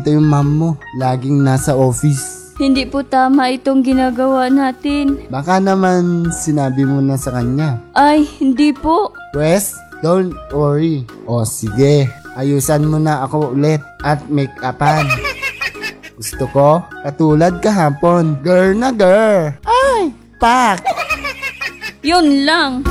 Ito yung mom mo, laging nasa office. Hindi po tama itong ginagawa natin. Baka naman sinabi mo na sa kanya. Ay, hindi po. Wes, don't worry. O sige, ayusan mo na ako ulit at make-upan. Gusto ko, katulad kahapon. Girl na girl. Ay, pak! Yun lang.